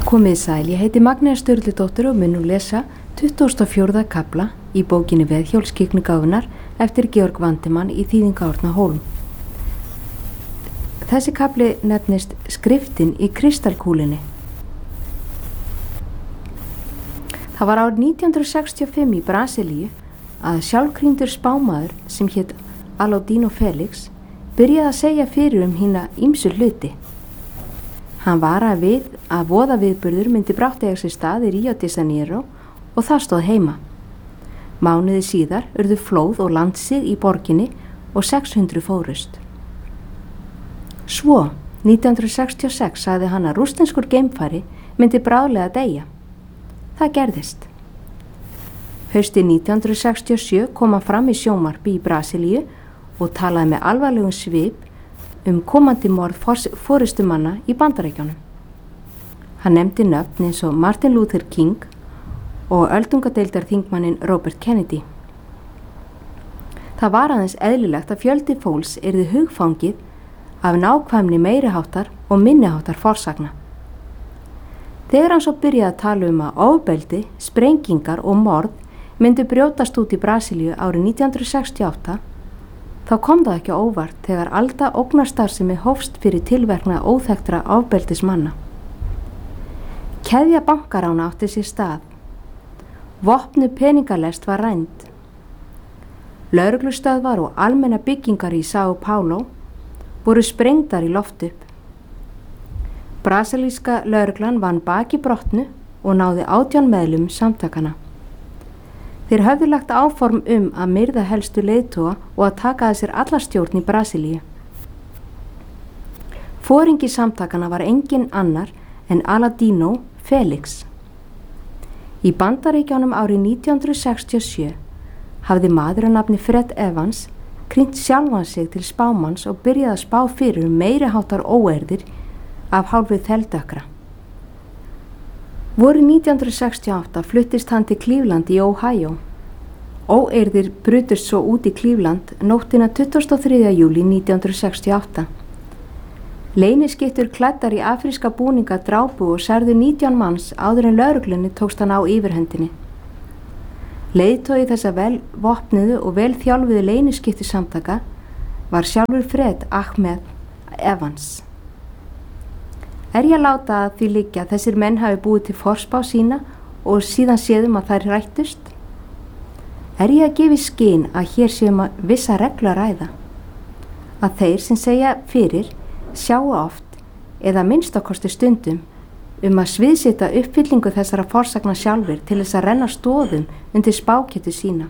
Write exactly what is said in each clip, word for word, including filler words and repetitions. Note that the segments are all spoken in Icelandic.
Komið sæl, ég heiti Magnea Sturludóttir og mun nú lesa tuttugasta og fjórða kafla í bókinni Veðhjólsskyggnigáfunnar eftir Georg Vandemann í þýðingu Árna Hólm. Þessi kafli nefnist Skriftin í kristalkúlinni. Það var árið nítján hundruð sextíu og fimm í Brasilíu að sjálfkrýndur spámaður sem hét Aladino Felix byrjaði að segja fyrir um hína ýmsu hluti. Hann varaði við að voðaviðburður myndi brátt eiga sér stað í Rio de Janeiro og það stóð heima. Mánuði síðar urðu flóð og landsig í borginni og sex hundruð fórust. Svo, nítján hundruð sextíu og sex sagði hann að rússneskur geimfari myndi bráðlega deyja. Það gerðist. Haustið nítján hundruð sextíu og sjö kom hann fram í sjónvarpi í Brasilíu og talaði með alvarlegum svip um komandi morð forystumanna í Bandaríkjunum. Hann nefndi nöfn eins og Martin Luther King og öldungadeildarþingmanninn Robert Kennedy. Það var aðeins eðlilegt að fjöldi fólks yrði hugfangið af nákvæmni meiriháttar og minniháttar forsagna. Þegar hann svo byrjaði að tala um að ofbeldi, sprengingar og morð myndi brjótast út í Brasilíu árið nítján hundruð sextíu og átta, þá kom það ekki óvart þegar alda ógnarstarfsemi hófst fyrir tilverknað óþekktra ofbeldismanna. Keðja bankarána átti sér stað. Vopnu peningalest var rænd. Lögreglustöðvar og almenna byggingar í São Paulo voru sprengdar í loft upp. Brasilíska lögreglan vann baki brotnu og náði átján meðlum samtakana. Þeir höfðu lagt áform um að myrða helstu leiðtoga og að taka að sér alla stjórn í Brasilíu. Foringi samtakana var engin annar en Aladino Felix. Í Bandaríkjunum árið nítján hundruð sextíu og sjö hafði maður að nafni Fred Evans krýnt sjálfan sig til spámanns og byrjaði að spá fyrir um meiriháttar óeirðir af hálfu þeldökkra. Vorið nítján hundruð sextíu og átta fluttist hann til Cleveland í Ohio. Óeirðir brutust svo út í Cleveland nóttina tuttugasta og þriðja júlí nítján hundruð sextíu og átta. Leyniskyttur klæddar í afríska búninga drápu og særðu nítján manns áður en lögreglunni tókst hann á yfirhöndinni. Leiðtogi þessa vel vopnuðu og vel þjálfuðu leyniskyttu samtaka var sjálfur Fred Ahmed Evans. Er ég að láta að því liggja að þessir menn hafi búið til forspá sína og síðan séðum að þær rættust? Er ég að gefa í skyn að hér séum að vissa regla ræða? Að þeir sem segja fyrir sjáu oft eða minnst á kosti stundum um að sviðsita uppfyllingu þessara forsagna sjálfur til þess að renna stoðum undir spáketu sína?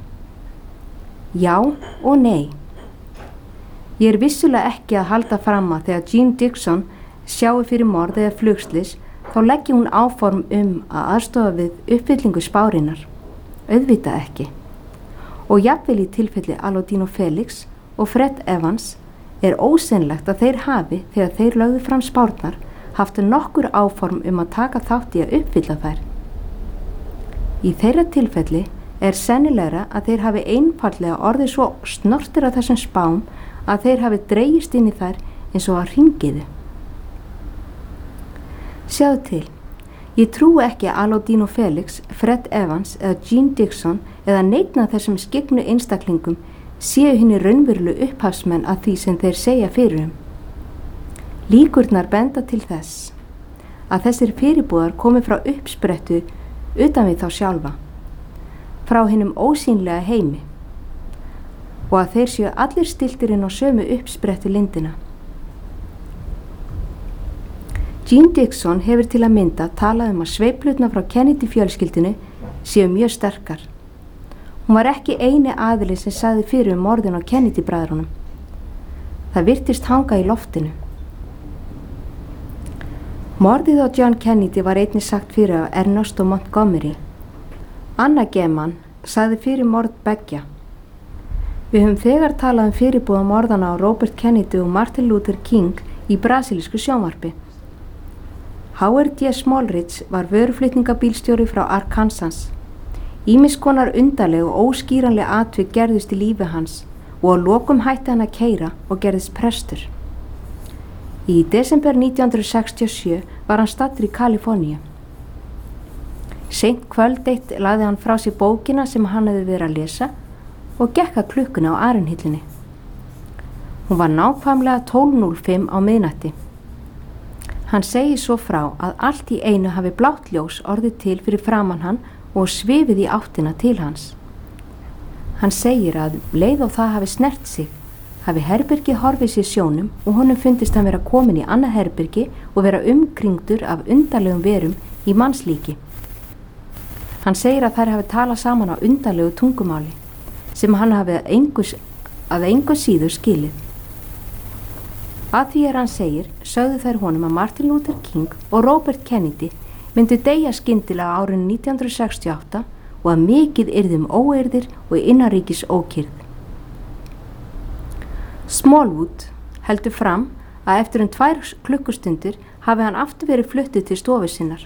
Já og nei. Ég er vissulega ekki að halda fram að þegar Jean Dixon sjáu fyrir morð eða flugslis, þá leggi hún áform um að aðstofa við uppfyllingu spárinnar. Auðvitað ekki. Og jafnvel í tilfelli Aladino Felix og Fred Evans er ósennilegt að þeir hafi, þegar þeir lögðu fram spárnar, haft nokkur áform um að taka þátt í að uppfylla þær. Í þeirra tilfelli er sennilegra að þeir hafi einfaldlega orðið svo snortir af þessum spám að þeir hafi dregist inn í þær eins og að hringiðu. Sjáðu til, ég trúi ekki að Aladino Felix, Fred Evans eða Jean Dixon eða neinn af þessum skyggnu einstaklingum séu hinni raunveruleg upphafsmenn að því sem þeir segja fyrir um. Líkurnar benda til þess að þessir fyrirbúðar komi frá uppsprettu utan við þá sjálfa, frá hinum ósýnlega heimi og að þeir séu allir stiltir inn á sömu uppsprettu lindina. Jean Dixon hefur til að mynda talað um að sveiflurnar frá Kennedy fjölskyldinu séu mjög sterkar. Hún var ekki eini aðili sem sagði fyrir um morðin á Kennedy bræðrunum. Það virtist hanga í loftinu. Morðið á John Kennedy var einnig sagt fyrir af Ernesto Montgomery. Anna Geman sagði fyrir morð beggja. Við höfum þegar talað um fyrirbúða morðana á Robert Kennedy og Martin Luther King í brasilísku sjónvarpi. Howard D. Smallridge var vöruflutningabílstjóri frá Arkansas. Ýmis konar undarleg og óskýranleg atvik gerðust í lífi hans og að lokum hætti hann að keyra og gerðist prestur. Í desember nítján hundruð sextíu og sjö var hann staddur í Kaliforníu. Seint kvöld eitt lagði hann frá sér bókina sem hann hefði verið að lesa og gekk að klukkuna á Arinhillinni. Hún var nákvæmlega tólf núll fimm á miðnætti. Hann segir svo frá að allt í einu hafi blátt ljós orðið til fyrir framan hann og svifið í áttina til hans. Hann segir að leið og það hafi snert sig, hafi herbergi horfið sér sjónum og honum fundist hann vera komin í annað herbergi og vera umkringdur af undarlegum verum í mannslíki. Hann segir að þær hafi talað saman á undarlegu tungumáli sem hann hafi að engu, að engu síður skilið. Að því er hann segir, sögðu þær honum að Martin Luther King og Robert Kennedy myndu deyja skyndilega á árinu nítján hundruð sextíu og átta og að mikið yrði um óeirðir og innanríkis ókyrrð. Smallwood heldur fram að eftir um tvær klukkustundir hafi hann aftur verið fluttið til stofu sinnar.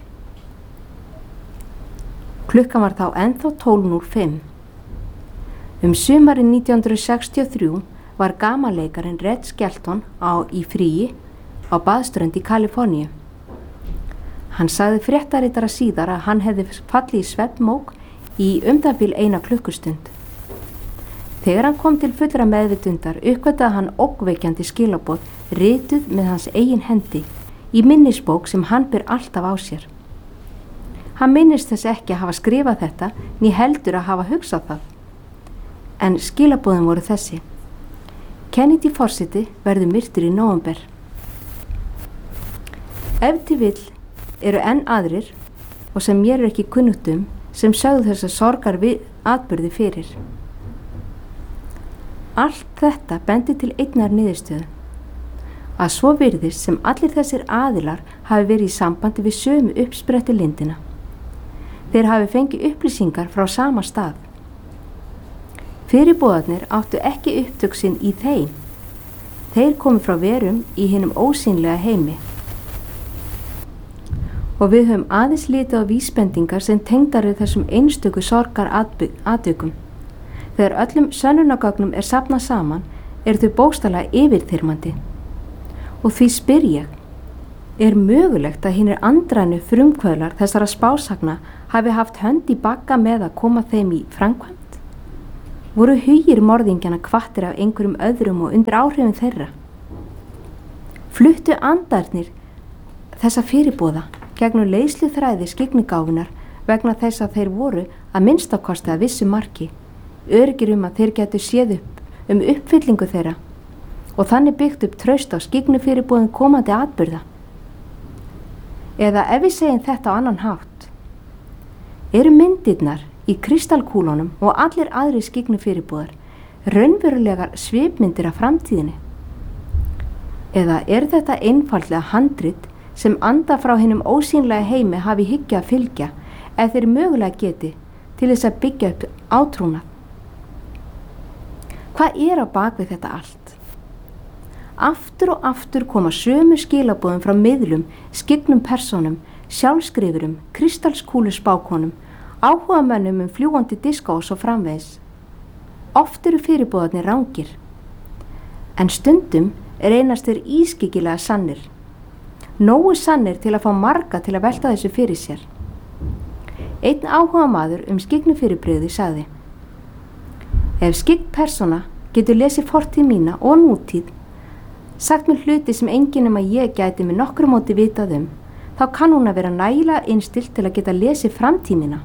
Klukkan var þá ennþá tólf núll fimm. Um sumarið nítján hundruð sextíu og þrjú var gamanleikarinn Red Skelton á í fríi á baðströnd í Kaliforníu. Hann sagði fréttaritara síðar að hann hefði fallið í svefnmók í um það bil eina klukkustund. Þegar hann kom til fullra meðvitundar uppgötaði hann ógnvekjandi skilaboð rituð með hans eigin hendi í minnisbók sem hann ber alltaf á sér. Hann minnist þess ekki að hafa skrifað þetta né heldur að hafa hugsað það. En skilaboðin voru þessi: Kennedy forseti verður myrtur í nóvember. Ef til vill eru enn aðrir og sem mér er ekki kunnugt um sem sögðu þess að sorgar við atburði fyrir. Allt þetta bendi til einnar niðurstöðu, að svo virðist sem allir þessir aðilar hafi verið í sambandi við sömu uppspretti lindina. Þeir hafi fengið upplýsingar frá sama stað. Fyrirboðarnir áttu ekki upptök sinn í þeim. Þeir komu frá verum í hinum ósýnlega heimi. Og við höfum aðeins litið á vísbendingar sem tengdar við þessum einstöku sorgar atvikum. Þegar öllum sönnunargögnum er safnað saman, eru þau bókstaflega yfirþyrmandi. Og því spyr ég, er mögulegt að hinir andrænu frumkvöðlar þessara spásagna hafi haft hönd í bagga með að koma þeim í framkvæmd? Voru hugir morðingjana hvattir af einhverjum öðrum og undir áhrifum þeirra? Fluttu andarnir þessa fyrirboða gegnum leiðslu þræði skyggnigáfunar vegna þess að þeir voru að minnstakosti að vissu marki, öryggir um að þeir getu séð upp um uppfyllingu þeirra og þannig byggt upp traust á skyggnufyrirboðum komandi atburða. Eða ef við segjum þetta á annan hátt, eru myndirnar í kristalkúlunum og allir aðri skyggnufyrirboðar raunverulegar svipmyndir af framtíðinni? Eða er þetta einfaldlega handrit sem anda frá hinum ósýnlega heimi hafi hyggja að fylgja ef þeir mögulega geti til þess að byggja upp átrúnað? Hvað er á bakvið þetta allt? Aftur og aftur koma sömu skilaboðum frá miðlum, skyggnum persónum, sjálfskrifurum, kristalskúluspákonum, áhugamönnum um fljúgandi diska og svo framvegis. Oft eru fyrirboðarnir rangir, en stundum reynast þeir ískyggilega sannir. Nógu sannir til að fá marga til að velta þessu fyrir sér. Einn áhugamaður um skyggnufyrirbrigði sagði: Ef skygg persóna getur lesið fortíð mína og nútíð, sagt mér hluti sem enginn nema ég gæti með nokkru móti vitað um, þá kann hún að vera nægilega innstilt til að geta lesið framtíð mína.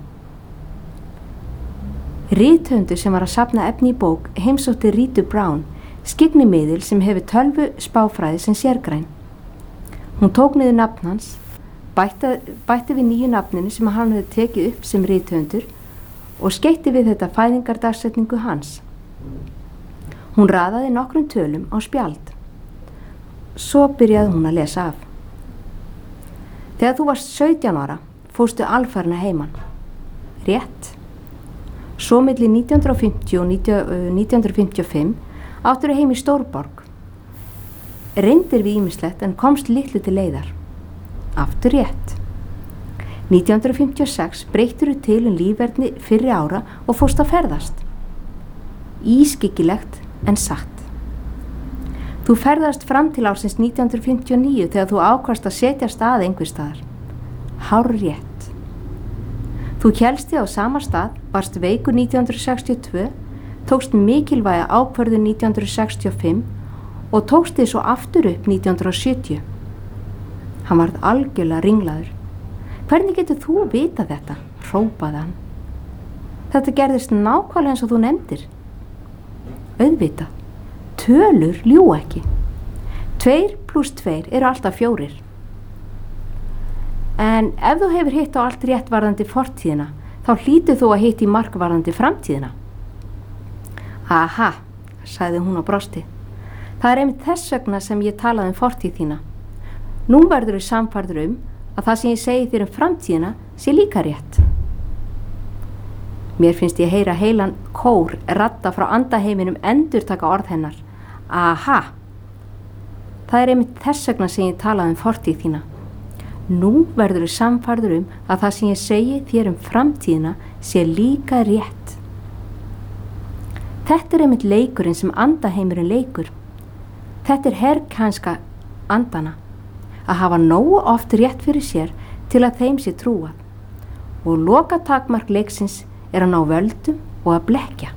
Rithöfundur sem var að safna efni í bók heimsótti Rítu Brown, skyggnimiðil sem hefur tölvu spáfræði sem sérgræn. Hún tók niður nafn hans, bætti, bætti við nýju nafninu sem hann hefði tekið upp sem rithöfundur og skeytti við þetta fæðingardagsetningu hans. Hún raðaði nokkrum tölum á spjald. Svo byrjaði hún að lesa af. Þegar þú varst sautján ára, fórstu alfarna heiman. Rétt. Svo milli nítján hundruð fimmtíu og nítján hundruð fimmtíu og fimm áttur heim í Stórborg. Reyndir við ýmislegt en komst litlu til leiðar. Aftur rétt. nítján hundruð fimmtíu og sex breyttir þú til um lífverðni fyrri ára og fórst að ferðast. Ískyggilegt en satt. Þú ferðast fram til ársins nítján hundruð fimmtíu og níu þegar þú ákvast að setja stað einhver staðar. Hárrétt. Þú hélst þig á sama stað, varst veikur nítján hundruð sextíu og tvö, tókst mikilvæga ákvörðun nítján hundruð sextíu og fimm og tókst þig svo aftur upp nítján hundruð sjötíu. Hann varð algjörlega ringlaður. Hvernig getur þú vita þetta? Hrópaði hann. Þetta gerðist nákvæmlega eins og þú nefndir. Auðvitað. Tölur ljúga ekki. Tveir pluss tveir eru alltaf fjórir. En ef þú hefur hitt á allt rétt varðandi fortíðina, þá hlýtur þú að hitt í mark varðandi framtíðina. Aha, sagði hún og brosti. Það er einmitt þess vegna sem ég talaði um fortíð þína. Nú verður við samfærður um að það sem ég segi þér um framtíðina sé líka rétt. Mér finnst ég heyra heilan kór radda frá andaheiminum endurtaka orð hennar. Aha! Það er einmitt þess vegna sem ég talaði um fortíð þína. Nú verður við samfærður um að það sem ég segi þér um framtíðina sé líka rétt. Þetta er einmitt leikurinn sem andaheimurinn leikur. Þetta er herrkænska andana, að hafa nógu oft rétt fyrir sér til að þeim sé trúað. Og lokatakmark leiksins er að ná völdum og að blekkja.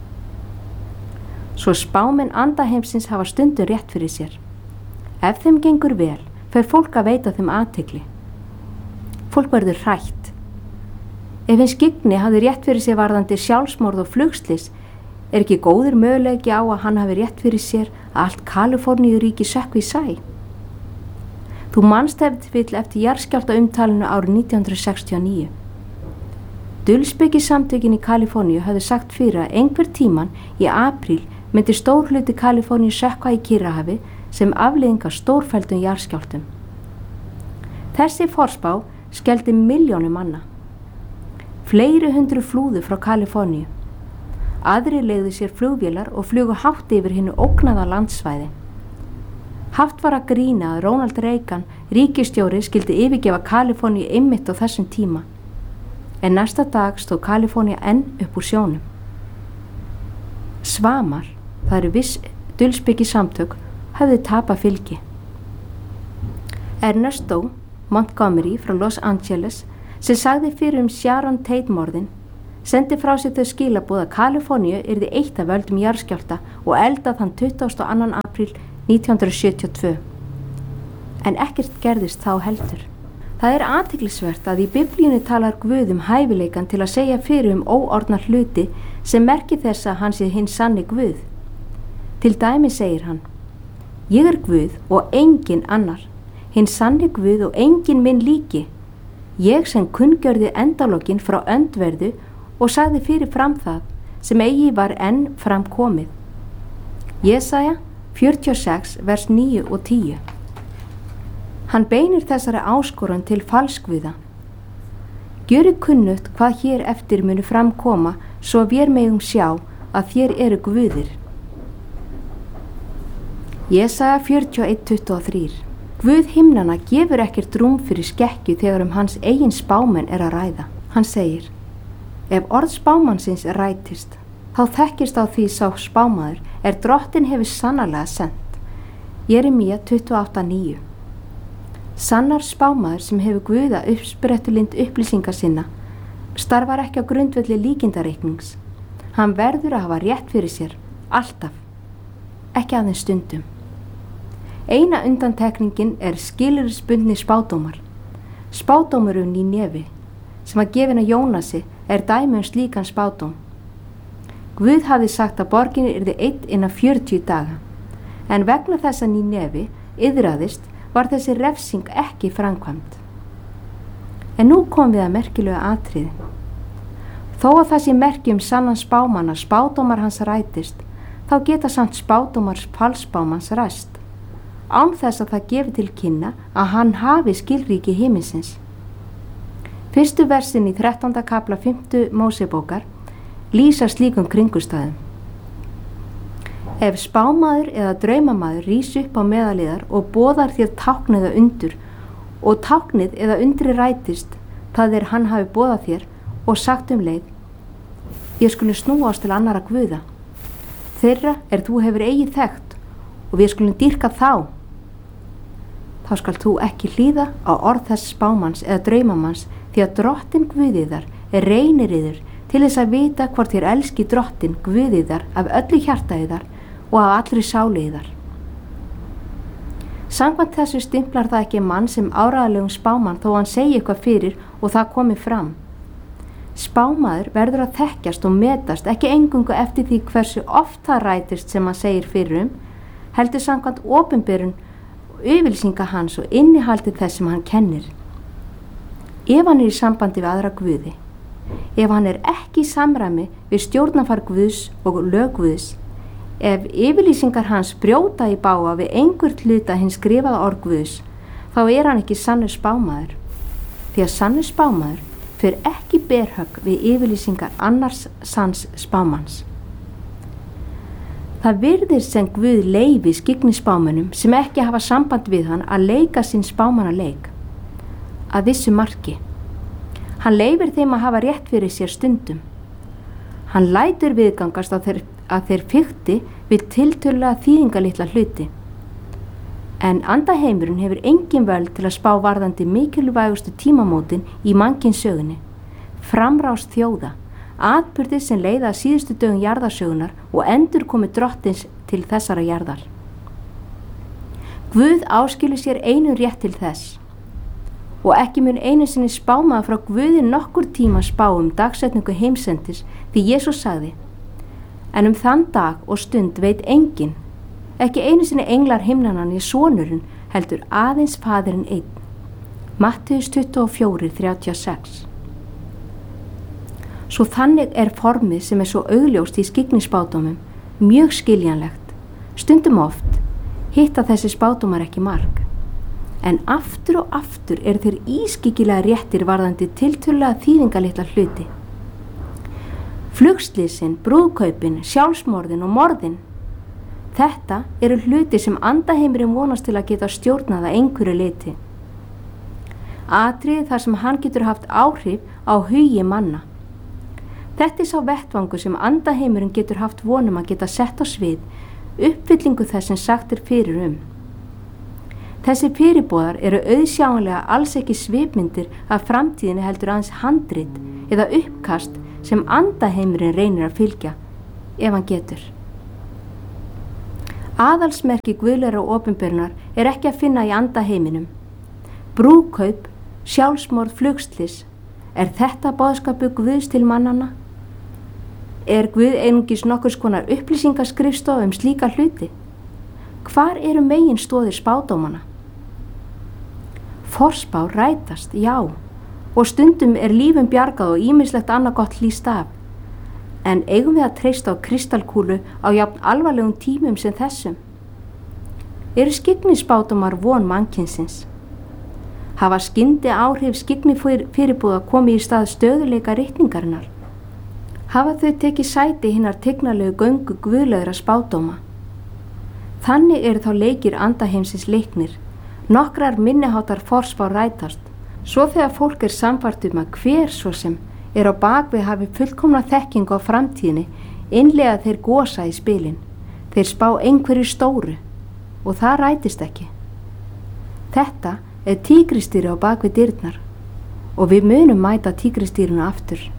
Svo spámenn andaheimsins hafa stundum rétt fyrir sér. Ef þeim gengur vel, fer fólk að veita þeim athygli. Fólk verður hrætt. Ef eins Gigni hafði rétt fyrir sér varðandi sjálfsmorð og flugslys, er ekki góður möguleiki á að hann hafi rétt fyrir sér að allt Kaliforníuríki sökkvi í sæ. Þú manst ef til eftir jarðskjálfta umtalinu árið nítján hundruð sextíu og níu. Dulspeki-samtökin í Kaliforníu hafði sagt fyrir að einhver tíman í apríl myndi stór hluti Kaliforníu sökkva í Kyrrahafi sem afleiðing af stórfelldum jarðskjálftum. Þessi forspá skelfdi milljónum manna. Fleiri hundru flúðu frá Kaliforníu. Aðrir leigðu sér flugvélar og flugu hátt yfir hinu ógnaða landsvæði. Haft var að grína að Ronald Reagan, ríkisstjóri, skildi yfirgefa Kaliforníu einmitt á þessum tíma. En næsta dag stóð Kalifornía enn upp úr sjónum. Svamar, það eru viss dulspeki samtök, hafði tapað fylgi. Ernesto Montgomery frá Los Angeles, sem sagði fyrir um Sharon Tate morðin, sendi frá sér þau skilaboð að Kaliforníu yrði eitt af völdum jarðskjálfta og eldað þann tuttugasta og annan apríl nítján hundruð sjötíu og tvö. En ekkert gerðist þá heldur. Það er athyglisvert að í Biblíunni talar Guð um hæfileikan til að segja fyrir um óorðna hluti sem merki þess að hann sé hinn sanni Guð. Til dæmi segir hann: Ég er Guð og engin annar, hinn sanni Guð og engin minn líki. Ég sem kunngjörði endalokkin frá öndverðu og sagði fyrir fram það sem eigi var enn fram komið. Jesaja fjörutíu og sex vers níu og tíu. Hann beinir þessari áskorun til falskguða. Gjöri kunnugt hvað hér eftir munu framkoma, svo vér megum sjá að þér eru guðir. Jesaja fjörutíu og eitt tuttugu og þrjú. Guð himnanna gefur ekkert rúm fyrir skekkju þegar um hans eigin spámenn er að ræða. Hann segir: Ef orð spámannsins rætist, þá þekkist á því sá spámaður er drottin hefur sannarlega sent. Jeremía tuttugu og átta níu. Sannar spámaður sem hefur Guða uppsprettulind upplýsingar sinna starfar ekki á grundvelli líkindareiknings. Hann verður að hafa rétt fyrir sér, alltaf, ekki aðeins stundum. Eina undantekningin er skilyrðisbundni spádómar. Spádómurinn í nefi, sem að gefin að Jónasi, er dæmi um slíkan spádóm. Guð hafði sagt að borgin yrði eitt innan fjörutíu daga, en vegna þess að Nínevi iðraðist var þessi refsing ekki framkvæmd. En nú kom við að merkilegu atriði. Þó að það sé merki um sannan spámann að spádómar hans rætist, þá geta samt spádómar falsspámanns ræst, án þess að það gefi til kynna að hann hafi skilríki himinsins. Fyrstu versin í þrettánda kafla fimmtu Mósebókar lýsa slíkum kringustæðum. Ef spámaður eða draumamaður rís upp á meðaliðar og boðar þér tákn eða undur og táknið eða undri rætist, það er hann hafi boðað þér og sagt um leið: Ég skuli snúast til annara guða. Þeirra er þú hefur eigið þekkt og við skulum dýrka þá. Þá skal þú ekki hlýða á orð þess spámanns eða draumamanns, því að drottin Guðiðar er reynir yður til þess að vita hvort þér elski drottin Guðiðar af öllu hjarta yðar og af allri sáli yðar. Samkvæmt þessu stimplar það ekki mann sem áreiðanlegum spámann þó hann segi eitthvað fyrir og það komi fram. Spámaður verður að þekkjast og metast ekki eingöngu eftir því hversu oft það rætist sem hann segir fyrir um, heldur samkvæmt opinberun og yfirlýsinga hans og innihaldi þess sem hann kennir. Ef hann er í sambandi við aðra guði, ef hann er ekki í samræmi við stjórnarfar Guðs og lög Guðs, ef yfirlýsingar hans brjóta í bága við einhvern hluta hins skrifaða orð Guðs, þá er hann ekki sannur spámaður, því að sannur spámaður fyrir ekki berhögg við yfirlýsingar annars sanns spámanns. Það virðist sem Guð leyfi skyggnispámönnum sem ekki hafa samband við hann að leika sinn spámannaleik að vissu marki. Hann leyfir þeim að hafa rétt fyrir sér stundum. Hann lætur viðgangast að þeir, að þeir fikti við tiltölulega þýðingalitla hluti. En andaheimurinn hefur engin völd til að spá varðandi mikilvægustu tímamótin í mannkynssögunni, framrás þjóða, atburði sem leiða að síðustu dögum jarðarsögunar og endur komi drottins til þessara jarðar. Guð áskilur sér einu rétt til þess og ekki mun einu sinni spámaður frá Guði nokkur tíma spá um dagsetningu heimsendis, því Jesús sagði: en um þann dag og stund veit enginn, ekki einu sinni englar himnanna né sonurinn, heldur aðeins faðirinn einn. Mattheus tuttugu og fjögur þrjátíu og sex. Svo þannig er formið sem er svo augljóst í skyggnispádómum mjög skiljanlegt. Stundum oft hitta þessi spádómar ekki mark, en aftur og aftur eru þeir ískyggilega réttir varðandi tiltölulega þýðingalitla hluti. Flugslýsin, brúðkaupin, sjálfsmorðin og morðin. Þetta eru hluti sem andaheimurinn vonast til að geta stjórnað að einhverju leyti. Atriði þar sem hann getur haft áhrif á hugi manna. Þetta er sá vettvangur sem andaheimurinn getur haft vonum að geta sett á svið, uppfyllingu þess sem sagt er fyrir um. Þessi fyrirbóðar eru auðsjáanlega alls ekki svipmyndir af framtíðinni, heldur aðeins handrit eða uppkast sem andaheimurinn reynir að fylgja, ef hann getur. Aðalsmerki guðlegra opinberunar er ekki að finna í andaheiminum. Brúðkaup, sjálfsmorð, flugslys, er þetta boðskapu Guðs til mannanna? Er Guð einungis nokkurs konar upplýsingaskrifstofa um slíka hluti? Hvar eru megin stoðir spádómana? Forspá rætast, já, og stundum er lífum bjargað og ýmislegt annað gott hlýst af. En eigum við að treysta á kristalkúlu á jafn alvarlegum tímum sem þessum? Eru skyggnispádómar von mannkynsins? Hafa skyndi áhrif skyggni fyrirbúða komið í stað stöðuleika ritningarinnar? Hafa þau tekið sæti hinnar tignarlegu göngu guðlegra spádóma? Þannig eru þá leikir andaheimsins leiknir, nokkrar minniháttar forspá rætast, svo þegar fólk er samfært um að hver svo sem er á bakvið hafi fullkomna þekkingu á framtíðinni, innlega þeir gosa í spilin, þeir spá einhverju stóru og það rætist ekki. Þetta er tígristýri á bakvið dyrnar og við munum mæta tígristýrinu aftur.